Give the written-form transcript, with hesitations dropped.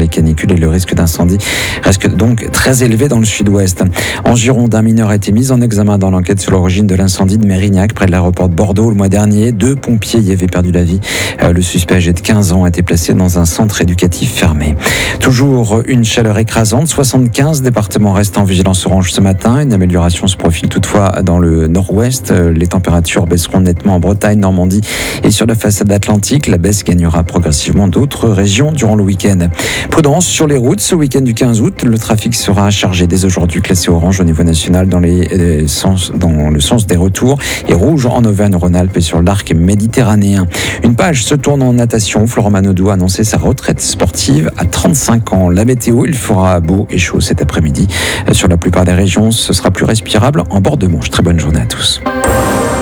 les canicules et le risque d'incendie reste donc très élevé dans le sud-ouest. En Gironde, un mineur a été mis en examen dans l'enquête sur l'origine de l'incendie de Mérignac, près de l'aéroport de Bordeaux le mois dernier. 2 pompiers y avaient perdu la vie. Le suspect âgé de 15 ans a été placé dans un centre éducatif fermé. Toujours une chaleur écrasante. 75 départements restent en vigilance orange ce matin. Une amélioration se profile toutefois dans le nord-ouest. Les températures baisseront nettement en Bretagne, Normandie et sur la façade atlantique. La baisse gagnera progressivement d'autres régions durant le week-end. Prudence sur les routes. Ce week-end du 15 août, le trafic sera chargé dès aujourd'hui, classé orange au niveau national dans le sens des retours et rouge en Auvergne-Rhône-Alpes et sur l'arc méditerranéen. Une page se tourne en natation. Florent Manodou a annoncé sa retraite sportive à 35 ans. La météo, il fera beau et chaud cet après-midi. Sur la plupart des régions, ce sera plus respirable en bord de Manche. Très bonne journée à tous.